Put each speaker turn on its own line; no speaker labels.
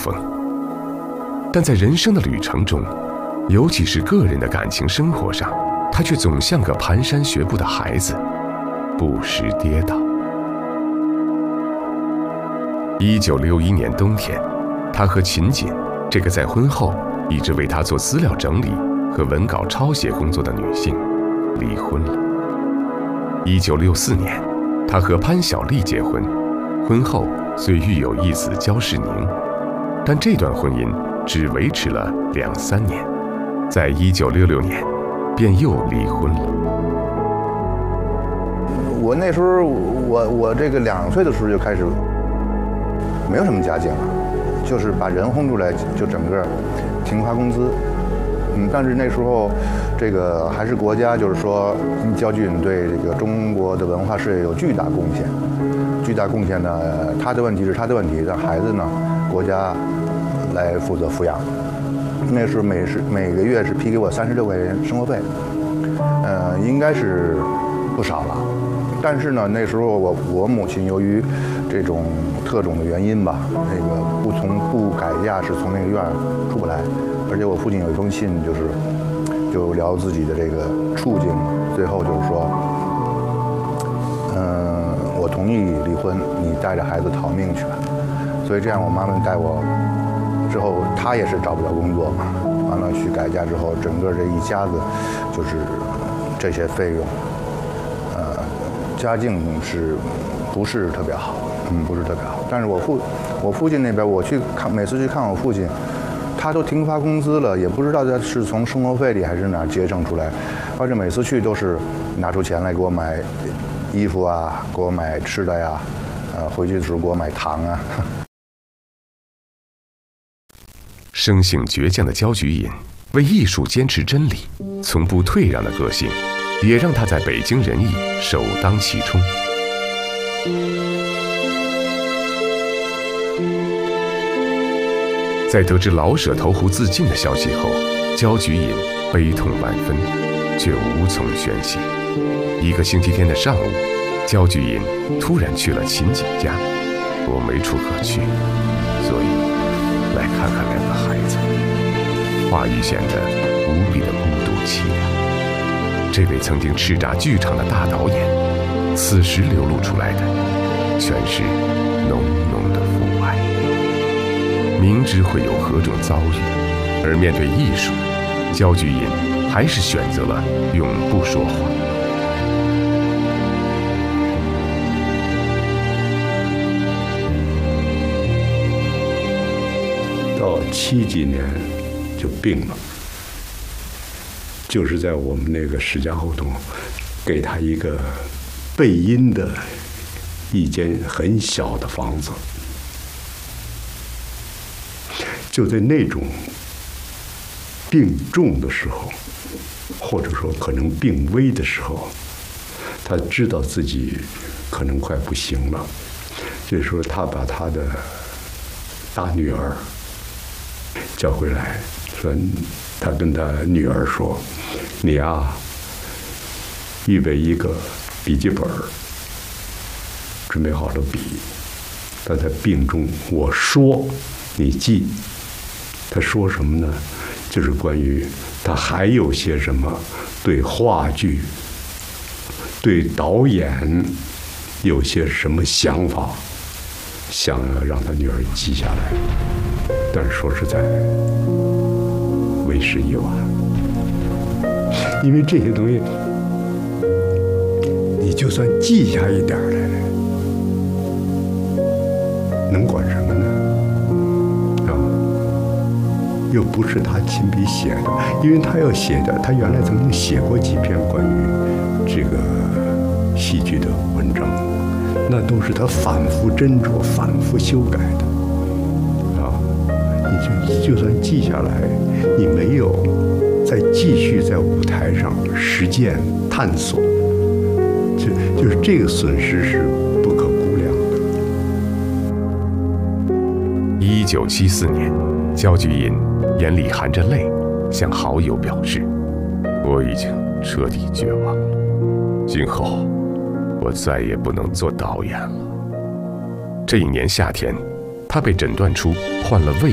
峰。但在人生的旅程中，尤其是个人的感情生活上，他却总像个蹒跚学步的孩子，不时跌倒。1961年冬天，他和秦锦这个在婚后一直为他做资料整理和文稿抄写工作的女性离婚了。1964年，他和潘晓丽结婚，婚后虽育有一子焦世宁，但这段婚姻只维持了2-3年，在1966年便又离婚了。
我那时候我这个2岁的时候就开始没有什么家境了，就是把人轰出来就整个停发工资。但是那时候这个还是国家就是说焦菊隐对这个中国的文化事业有巨大贡献。巨大贡献呢，他的问题是他的问题，但孩子呢国家来负责抚养。那时候每个月是批给我36块钱生活费，应该是不少了。但是呢，那时候我母亲由于这种特种的原因吧，那个不改嫁是从那个院出不来，而且我父亲有一封信，就聊自己的这个处境，最后就是说，我同意离婚，你带着孩子逃命去吧。所以这样，我妈妈带我之后，她也是找不着工作嘛，完了去改嫁之后，整个这一家子就是这些费用，家境不是特别好，不是特别好。但是我父亲那边，每次去看我父亲，他都停发工资了，也不知道他是从生活费里还是哪节省出来，而且每次去都是拿出钱来给我买衣服啊，给我买吃的呀，回去的时候给我买糖啊。
生性倔强的焦菊隐为艺术坚持真理，从不退让的个性，也让他在北京人艺首当其冲。在得知老舍投湖自尽的消息后，焦菊隐悲痛万分，却无从宣泄。一个星期天的上午，焦菊隐突然去了秦锦家。我没处可去，所以来看看2个孩子。话语显得无比的孤独凄凉。这位曾经叱咤剧场的大导演，此时流露出来的全是浓浓的父爱。明知会有何种遭遇，而面对艺术，焦菊隐还是选择了永不说谎。
到70几年就病了，就是在我们那个史家胡同，给他一个背阴的一间很小的房子。就在那种病重的时候，或者说可能病危的时候，他知道自己可能快不行了，所以说他把他的大女儿叫回来，说他跟他女儿说：“你啊，预备一个笔记本，准备好了笔，他在病中我说你记。”他说什么呢？就是关于他还有些什么对话剧、对导演有些什么想法，想要让他女儿记下来。但是说实在，为时已晚，因为这些东西，你就算记下一点来，能管什么呢？又不是他亲笔写的，因为他要写的，他原来曾经写过几篇关于这个戏剧的文章，那都是他反复斟酌、反复修改的，你就算记下来，你没有再继续在舞台上实践探索，就是这个损失是不可估量
的。1974年，焦菊隐眼里含着泪，向好友表示：“我已经彻底绝望了，今后我再也不能做导演了。”这一年夏天，他被诊断出患了胃